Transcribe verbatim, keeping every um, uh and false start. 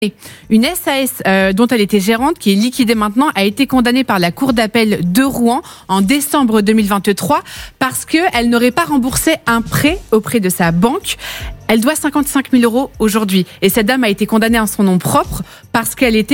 Une S A S euh, dont elle était gérante, qui est liquidée maintenant, a été condamnée par la Cour d'appel de Rouen en décembre deux mille vingt-trois parce qu'elle n'aurait pas remboursé un prêt auprès de sa banque. Elle doit cinquante-cinq mille euros aujourd'hui. Et cette dame a été condamnée en son nom propre parce qu'elle était